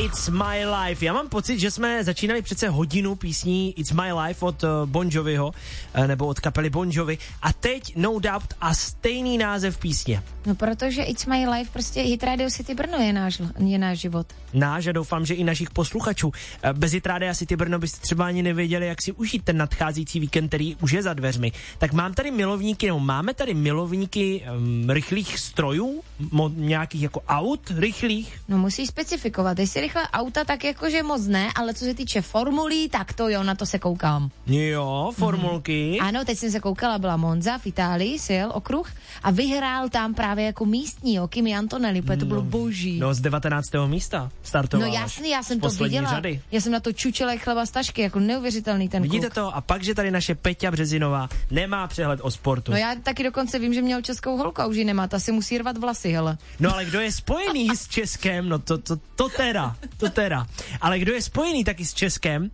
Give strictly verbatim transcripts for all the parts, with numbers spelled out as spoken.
It's My Life. Já mám pocit, že jsme začínali přece hodinu písní It's My Life od Bon Joviho, nebo od kapely Bon Jovi, a teď No Doubt a stejný název písně. No protože It's My Life, prostě Hit Radio City Brno je náš, je náš život. Náš a doufám, že i našich posluchačů. Bez Hit Radia City Brno byste třeba ani nevěděli, jak si užít ten nadcházející víkend, který už je za dveřmi. Tak mám tady milovníky, no máme tady milovníky um, rychlých strojů, mo, nějakých jako aut rychlých. No musíš specifikovat, jestli rychle auta, tak jakože moc ne, ale co se týče formulí, tak to jo, na to se koukám. Jo, formulky. Mm. Ano, teď jsem se koukala, byla Monza v Itálii, si jel okruh a vyhrál tam právě jako místní, jo, Kimi Antonelli, protože to bylo no, boží. No z devatenáctého místa startoval. No jasný, já jsem to viděla. Řady. Já jsem na to čučela jak chleba z tašky, jako neuvěřitelný ten Vidíte kluk. to? A pak, že tady naše Peťa Březinová nemá přehled o sportu. No já taky dokonce vím, že měl českou holku a už ji nemá, ta si musí rvat vlasy, hele. No ale kdo je spojený s Českem, no to, to, to teda, to teda. Ale kdo je spojený taky s Českem,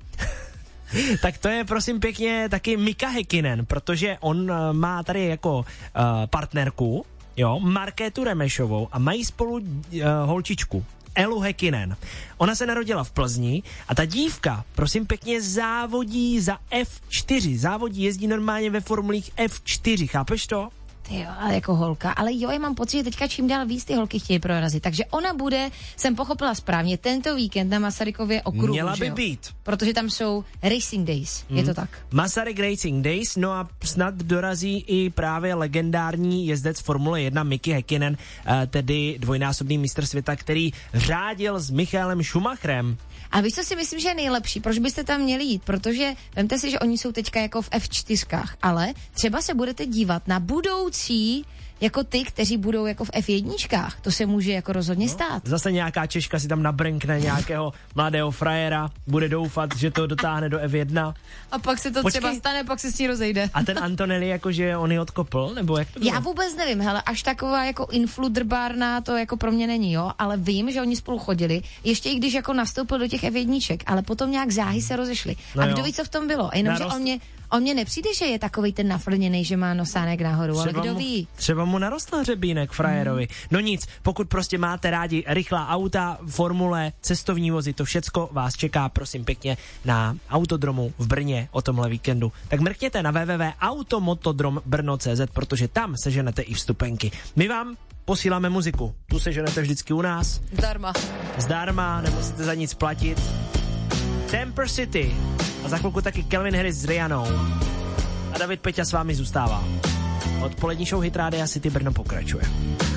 tak to je prosím pěkně taky Mika Häkkinen, protože on uh, má tady jako uh, partnerku, jo, Markétu Remešovou a mají spolu uh, holčičku. Elu Häkkinen. Ona se narodila v Plzni a ta dívka, prosím pěkně, závodí za F čtyři. Závodí, jezdí normálně ve formulích F čtyři, chápeš to? Jo, ale jako holka, ale jo, já mám pocit, že teďka čím dál víc ty holky chtějí prorazit, takže ona bude, jsem pochopila správně, tento víkend na Masarykově okruhu. Měla by jo? být. Protože tam jsou Racing Days, mm. je to tak. Masaryk Racing Days, no a snad dorazí i právě legendární jezdec Formule jedna Miki Häkkinen, tedy dvojnásobný mistr světa, který řádil s Michaelem Schumacherem. A víš, co si myslím, že je nejlepší? Proč byste tam měli jít? Protože vemte si, že oni jsou teďka jako v F čtyři, ale třeba se budete dívat na budoucí jako ty, kteří budou jako v F jedna. To se může jako rozhodně no, stát. Zase nějaká Češka si tam nabrnkne nějakého mladého frajera, bude doufat, že to dotáhne do F jedna. A pak se to Počkej. třeba stane, pak se s ní rozejde. A ten Antonelli jakože on ji odkopl, nebo jak to bylo? Já vůbec nevím, hele, až taková jako infludrbárna to jako pro mě není, jo, ale vím, že oni spolu chodili, ještě i když jako nastoupil do těch F jedna, ale potom nějak záhy se rozešli. No a kdo jo. ví, co v tom bylo? Jenomže Narost... on mě On mně nepřijde, že je takovej ten nafrněnej, že má nosánek nahoru, třeba ale kdo mu, ví? Třeba mu narostl hřebínek frajerovi. Mm. No nic, pokud prostě máte rádi rychlá auta, formule, cestovní vozy, to všecko vás čeká, prosím pěkně, na Autodromu v Brně o tomhle víkendu. Tak mrkněte na w w w tečka automotodrom brno tečka c z, protože tam seženete i vstupenky. My vám posíláme muziku. Tu seženete vždycky u nás. Zdarma. Zdarma, nemusíte za nic platit. Temper City. A za chvilku taky Calvin Harris s Rianou. A David Peťa s vámi zůstává. Odpolední show Hit Rádia City Brno pokračuje.